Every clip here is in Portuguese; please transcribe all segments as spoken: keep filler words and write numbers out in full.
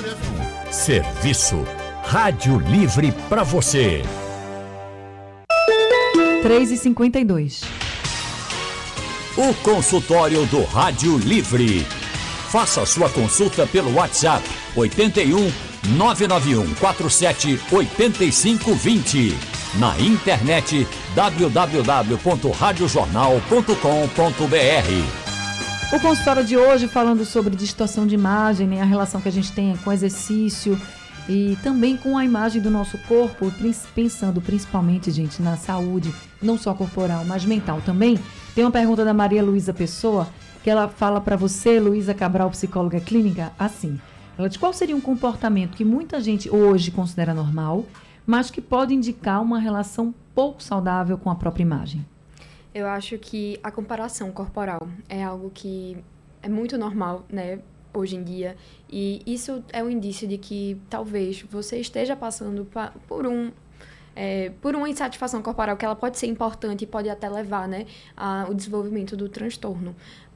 Serviço Rádio Livre para você. três e cinquenta e dois. O consultório do Rádio Livre. Faça sua consulta pelo WhatsApp oito um nove nove um quatro sete oito cinco dois zero. Na internet w w w ponto rádio jornal ponto com ponto b r. O consultório de hoje falando sobre distorção de imagem, né, a relação que a gente tem com o exercício e também com a imagem do nosso corpo, pensando principalmente, gente, na saúde, não só corporal, mas mental também. Tem uma pergunta da Maria Luísa Pessoa, que ela fala para você, Luísa Cabral, psicóloga clínica, assim. Ela diz, qual seria um comportamento que muita gente hoje considera normal, mas que pode indicar uma relação pouco saudável com a própria imagem? Eu acho que a comparação corporal é algo que é muito normal, né, hoje em dia. E isso é um indício de que talvez você esteja passando por um... É, por uma insatisfação corporal que ela pode ser importante e pode até levar, né, ao desenvolvimento do transtorno.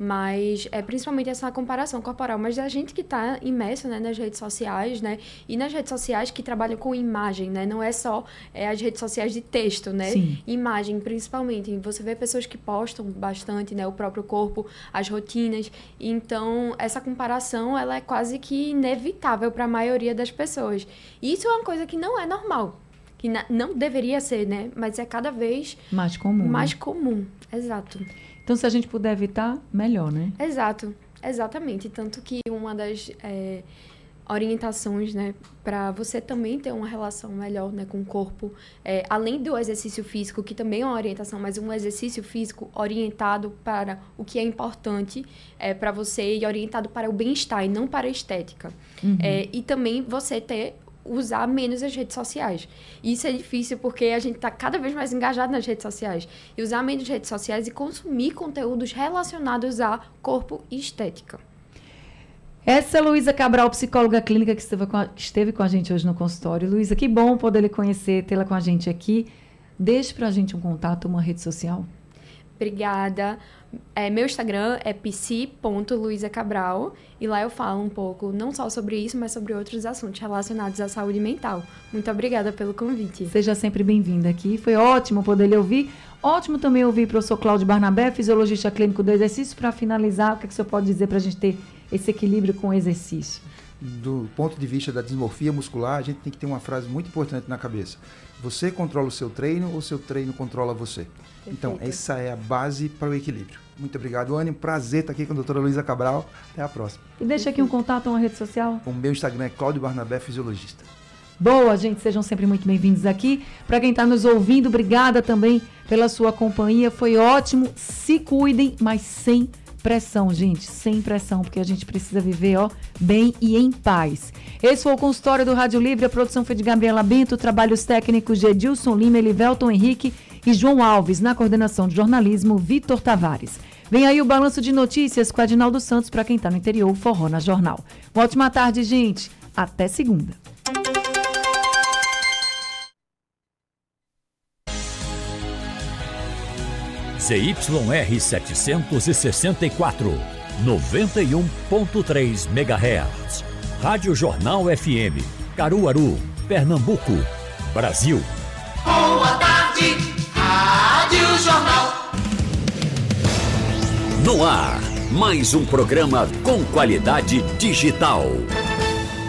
Mas é principalmente essa comparação corporal. Mas a gente que está imerso, né, nas redes sociais, né, e nas redes sociais que trabalham com imagem, né, não é só é, as redes sociais de texto, né, Sim. Imagem principalmente. Você vê pessoas que postam bastante, né, o próprio corpo, as rotinas. Então, essa comparação ela é quase que inevitável para a maioria das pessoas. E isso é uma coisa que não é normal. Que não deveria ser, né? Mas é cada vez mais comum. Mais né? comum, exato. Então, se a gente puder evitar, melhor, né? Exato, exatamente. Tanto que uma das é, orientações, né, para você também ter uma relação melhor, né, com o corpo, é, além do exercício físico, que também é uma orientação, mas um exercício físico orientado para o que é importante é, para você e orientado para o bem-estar e não para a estética. Uhum. É, e também você ter usar menos as redes sociais. Isso é difícil porque a gente está cada vez mais engajado nas redes sociais. E usar menos redes sociais e consumir conteúdos relacionados a corpo e estética. Essa é a Luísa Cabral, psicóloga clínica, que esteve com a, que esteve com a gente hoje no consultório. Luísa, que bom poder lhe conhecer, tê-la com a gente aqui. Deixe para a gente um contato, uma rede social. Obrigada. É, meu Instagram é psi ponto luisa cabral e lá eu falo um pouco, não só sobre isso, mas sobre outros assuntos relacionados à saúde mental. Muito obrigada pelo convite. Seja sempre bem-vinda aqui. Foi ótimo poder lhe ouvir. Ótimo também ouvir o professor Cláudio Barnabé, fisiologista clínico do exercício. Para finalizar, o que, é que o senhor pode dizer para a gente ter esse equilíbrio com o exercício? Do ponto de vista da dismorfia muscular, a gente tem que ter uma frase muito importante na cabeça. Você controla o seu treino ou o seu treino controla você? Perfeito. Então, essa é a base para o equilíbrio. Muito obrigado, Anny. Prazer estar aqui com a doutora Luísa Cabral. Até a próxima. E deixa aqui um contato, uma rede social. O meu Instagram é Cláudio Barnabé, fisiologista. Boa, gente. Sejam sempre muito bem-vindos aqui. Para quem está nos ouvindo, obrigada também pela sua companhia. Foi ótimo. Se cuidem, mas sem pressão, gente. Sem pressão, porque a gente precisa viver, ó, bem e em paz. Esse foi o consultório do Rádio Livre. A produção foi de Gabriela Bento, trabalhos técnicos de Edilson Lima, Elivelton Henrique e João Alves. Na coordenação de jornalismo, Vitor Tavares. Vem aí o balanço de notícias com Adinaldo Santos para quem está no interior, Forró na Jornal. Uma ótima tarde, gente. Até segunda. Z Y R setecentos e sessenta e quatro, noventa e um ponto três megahertz. Rádio Jornal F M, Caruaru, Pernambuco, Brasil. Boa tarde, Rádio Jornal. No ar, mais um programa com qualidade digital.